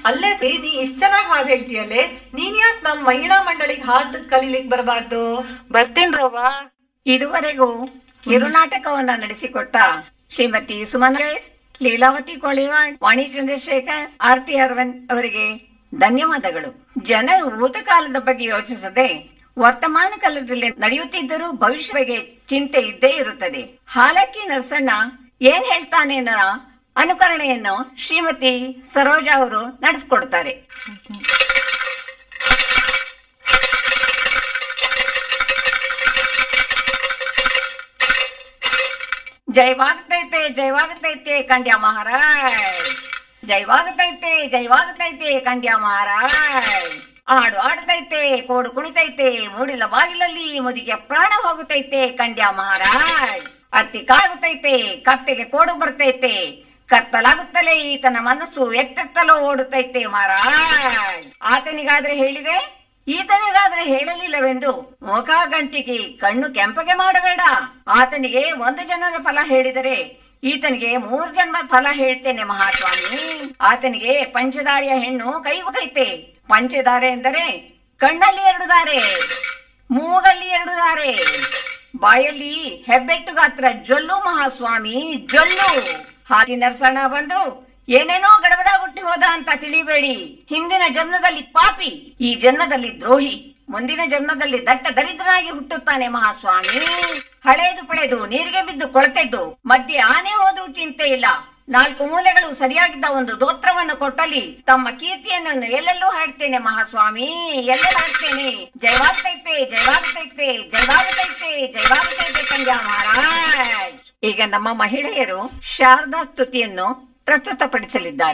ಅಲ್ಲೇ ನೀ ಇಷ್ಟ ಚೆನ್ನಾಗಿ ಹಾಡು ಹೇಳ್ತೀಯಲ್ಲೇ, ನೀನ್ ಯಾಕೆ ನಮ್ ಮಹಿಳಾ ಮಂಡಳಿಗೆ ಹಾಡು ಕಲೀಲಿಕ್ ಬರಬಾರ್ದು? ಬರ್ತೀನ್ರವ್ವ. ಇದುವರೆಗೂ ಕಿರುನಾಟಕವನ್ನ ನಡೆಸಿಕೊಟ್ಟ ಶ್ರೀಮತಿ ಸುಮನ್ ರೈಸ್, ಲೀಲಾವತಿ ಕೋಳಿವಾಡ್, ವಾಣಿ ಚಂದ್ರಶೇಖರ್, ಆರ್ತಿ ಅರವಿಂದ್ ಅವರಿಗೆ ಧನ್ಯವಾದಗಳು. ಜನರು ಭೂತಕಾಲದ ಬಗ್ಗೆ ಯೋಚಿಸದೆ ವರ್ತಮಾನ ಕಾಲದಲ್ಲಿ ನಡೆಯುತ್ತಿದ್ದರೂ ಭವಿಷ್ಯ ಬಗ್ಗೆ ಚಿಂತೆ ಇದ್ದೇ ಇರುತ್ತದೆ. ಹಾಲಕ್ಕಿ ನರಸಣ್ಣ ಏನ್ ಹೇಳ್ತಾನೆ ಅನ್ನೋ ಅನುಕರಣೆಯನ್ನು ಶ್ರೀಮತಿ ಸರೋಜಾ ಅವರು ನಡೆಸಿಕೊಡ್ತಾರೆ. ಜಯವಾಗ್ತೈತೆ ಜಯವಾಗ್ತೈತೆ ಕಂಡ್ಯ ಮಹಾರಾಜ್, ಜಯವಾಗ್ತೈತೆ ಜಯವಾಗ್ತೈತೆ ಕಂಡ್ಯ ಮಹಾರಾಜ್. ಆಡು ಆಡ್ತೈತೆ, ಕೋಡು ಕುಣಿತೈತೆ, ಮೂಡಿಲ ಬಾಗಿಲಲ್ಲಿ ಮುದಿಗೆ ಪ್ರಾಣ ಹೋಗುತ್ತೈತೆ ಕಂಡ್ಯ ಮಹಾರಾಜ್. ಅತ್ತಿ ಕಾಗುತ್ತೈತೆ, ಕತ್ತೆಗೆ ಕೋಡು ಬರ್ತೈತೆ, ಕತ್ತಲಾಗುತ್ತಲೇ ಈತನ ಮನಸ್ಸು ಎತ್ತೆತ್ತಲೋ ಓಡುತ್ತೈತೆ ಮಹಾರಾಜ್. ಆತನಿಗಾದ್ರೆ ಹೇಳಿದೆ, ಈತನಿಗಾದ್ರೆ ಹೇಳಲಿಲ್ಲವೆಂದು ಮುಖ ಗಂಟಿಗೆ ಕಣ್ಣು ಕೆಂಪಗೆ ಮಾಡಬೇಡ. ಆತನಿಗೆ 1 ಜನ್ಮದ ಫಲ ಹೇಳಿದರೆ ಈತನಿಗೆ 3 ಜನ್ಮದ ಫಲ ಹೇಳ್ತೇನೆ ಮಹಾಸ್ವಾಮಿ. ಆತನಿಗೆ ಪಂಚದಾರಿಯ ಹೆಣ್ಣು ಕೈಗುತ್ತೈತೆ. ಪಂಚದಾರೆ ಎಂದರೆ ಕಣ್ಣಲ್ಲಿ 2 ದಾರೆ, ಮೂಗಲ್ಲಿ 2 ದಾರೆ, ಬಾಯಲ್ಲಿ ಹೆಬ್ಬೆಟ್ಟು ಗಾತ್ರ ಜೊಲ್ಲು ಮಹಾಸ್ವಾಮಿ, ಜೊಲ್ಲು. ಹಾಗೆ ನರಸಣ್ಣ ಬಂದು ಏನೇನೋ ಗಡಬಡ ಹುಟ್ಟಿ ಹೋದ ಅಂತ ತಿಳಿಬೇಡಿ. ಹಿಂದಿನ ಜನ್ಮದಲ್ಲಿ ಪಾಪಿ, ಈ ಜನ್ಮದಲ್ಲಿ ದ್ರೋಹಿ, ಮುಂದಿನ ಜನ್ಮದಲ್ಲಿ ದಟ್ಟ ದರಿದ್ರನಾಗಿ ಹುಟ್ಟುತ್ತಾನೆ ಮಹಾಸ್ವಾಮಿ. ಹಳೇದು ಪಳೆದು ನೀರಿಗೆ ಬಿದ್ದು ಕೊಳತೆದ್ದು ಮಧ್ಯೆ ಆನೆ ಹೋದ್ರೂ ಚಿಂತೆ ಇಲ್ಲ. 4 ಮೂಲೆಗಳು ಸರಿಯಾಗಿದ್ದ ಒಂದು ದೋತ್ರವನ್ನು ಕೊಟ್ಟಲ್ಲಿ ತಮ್ಮ ಕೀರ್ತಿಯನ್ನು ಎಲ್ಲೆಲ್ಲೂ ಹಾಡ್ತೇನೆ ಮಹಾಸ್ವಾಮಿ, ಎಲ್ಲೆಲ್ಲ ಹಾಡ್ತೇನೆ. ಜಯವಾಗ್ತೈತೆ ಜಯವಾಗ್ತೈತೆ ಜಯವಾಗ್ತೈತೆ ಜಯವಾಗ್ತೈತೆ ಕಂಡ್ಯ ಮಹಾರಾಜ್. ಈಗ ನಮ್ಮ ಮಹಿಳೆಯರು ಶಾರದಾ ಸ್ತುತಿಯನ್ನು ಪ್ರಸ್ತುತಪಡಿಸಲಿದ್ದಾರೆ.